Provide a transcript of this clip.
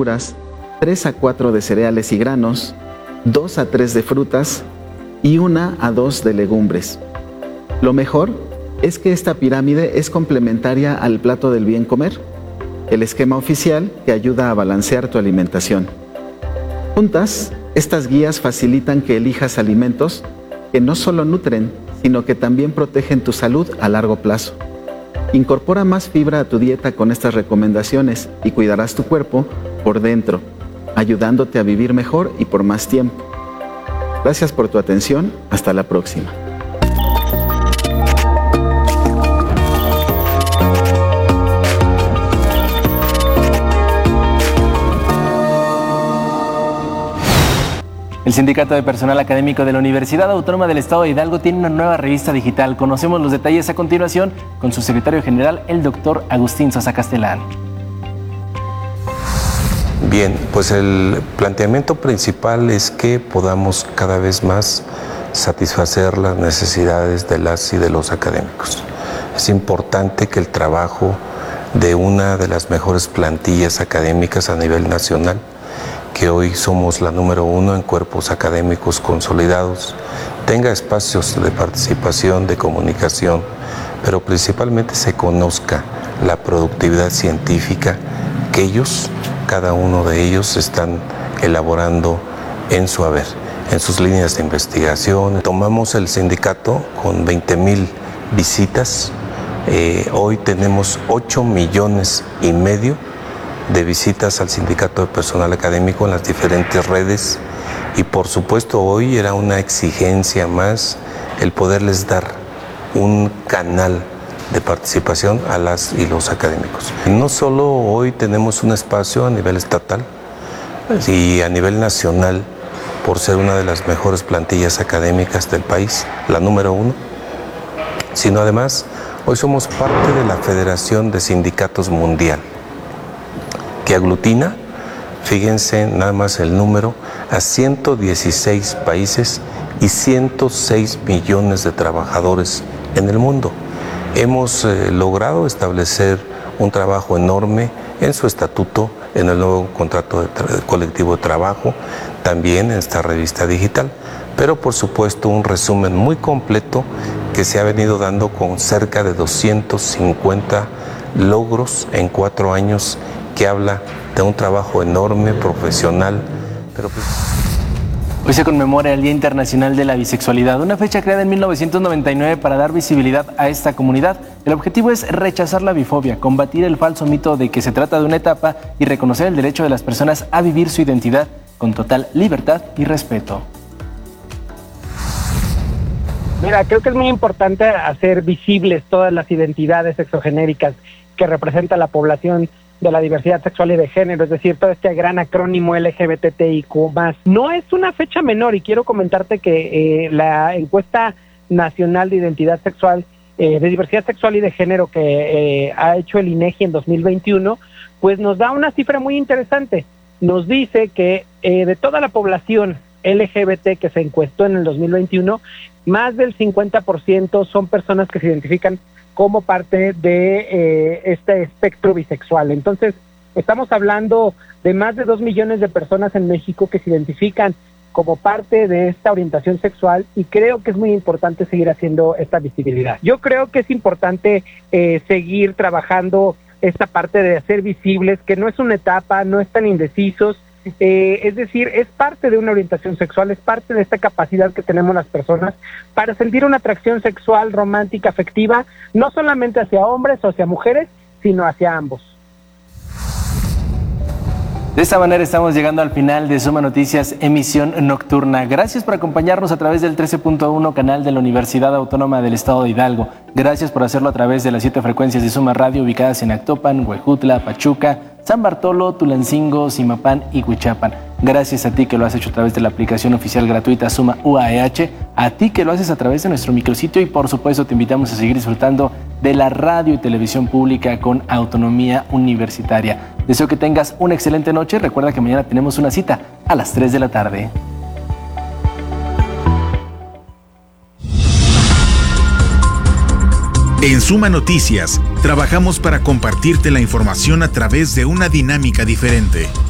verduras, 3 a 4 de cereales y granos, 2 a 3 de frutas y 1 a 2 de legumbres. Lo mejor es que esta pirámide es complementaria al plato del bien comer, el esquema oficial que ayuda a balancear tu alimentación. Juntas, estas guías facilitan que elijas alimentos que no solo nutren, sino que también protegen tu salud a largo plazo. Incorpora más fibra a tu dieta con estas recomendaciones y cuidarás tu cuerpo por dentro, ayudándote a vivir mejor y por más tiempo. Gracias por tu atención. Hasta la próxima. El Sindicato de Personal Académico de la Universidad Autónoma del Estado de Hidalgo tiene una nueva revista digital. Conocemos los detalles a continuación con su secretario general, el doctor Agustín Sosa Castellán. Bien, pues el planteamiento principal es que podamos cada vez más satisfacer las necesidades de las y de los académicos. Es importante que el trabajo de una de las mejores plantillas académicas a nivel nacional, que hoy somos la número 1 en cuerpos académicos consolidados, tenga espacios de participación, de comunicación, pero principalmente se conozca la productividad científica que ellos, cada uno de ellos, están elaborando en su haber, en sus líneas de investigación. Tomamos el sindicato con 20,000 visitas. Hoy tenemos 8,5 millones de visitas al Sindicato de Personal Académico en las diferentes redes, y por supuesto hoy era una exigencia más el poderles dar un canal de participación a las y los académicos. No solo hoy tenemos un espacio a nivel estatal y a nivel nacional por ser una de las mejores plantillas académicas del país, la número 1, sino además hoy somos parte de la Federación de Sindicatos Mundial, que aglutina, fíjense nada más el número, a 116 países y 106 millones de trabajadores en el mundo. Hemos logrado establecer un trabajo enorme en su estatuto, en el nuevo contrato colectivo de trabajo, también en esta revista digital, pero por supuesto un resumen muy completo que se ha venido dando con cerca de 250 logros en 4 años, que habla de un trabajo enorme, profesional, pero pues... Hoy se conmemora el Día Internacional de la Bisexualidad, una fecha creada en 1999 para dar visibilidad a esta comunidad. El objetivo es rechazar la bifobia, combatir el falso mito de que se trata de una etapa y reconocer el derecho de las personas a vivir su identidad con total libertad y respeto. Mira, creo que es muy importante hacer visibles todas las identidades sexogenéricas que representa la población de la diversidad sexual y de género, es decir, todo este gran acrónimo LGBTIQ+. No es una fecha menor, y quiero comentarte que la encuesta nacional de identidad sexual, de diversidad sexual y de género que ha hecho el INEGI en 2021, pues nos da una cifra muy interesante. Nos dice que de toda la población LGBT que se encuestó en el 2021, más del 50% son personas que se identifican como parte de este espectro bisexual. Entonces, estamos hablando de más de 2 millones de personas en México que se identifican como parte de esta orientación sexual, y creo que es muy importante seguir haciendo esta visibilidad. Yo creo que es importante seguir trabajando esta parte de hacer visibles que no es una etapa, no están indecisos, es decir, es parte de una orientación sexual, es parte de esta capacidad que tenemos las personas para sentir una atracción sexual, romántica, afectiva, no solamente hacia hombres o hacia mujeres, sino hacia ambos. De esta manera estamos llegando al final de Suma Noticias, emisión nocturna. Gracias por acompañarnos a través del 13.1 canal de la Universidad Autónoma del Estado de Hidalgo. Gracias por hacerlo a través de las 7 frecuencias de Suma Radio ubicadas en Actopan, Huejutla, Pachuca, San Bartolo, Tulancingo, Zimapán y Huichapan. Gracias a ti que lo has hecho a través de la aplicación oficial gratuita Suma UAEH, a ti que lo haces a través de nuestro micrositio, y por supuesto te invitamos a seguir disfrutando de la radio y televisión pública con autonomía universitaria. Deseo que tengas una excelente noche. Recuerda que mañana tenemos una cita a las 3 de la tarde. En Suma Noticias, trabajamos para compartirte la información a través de una dinámica diferente.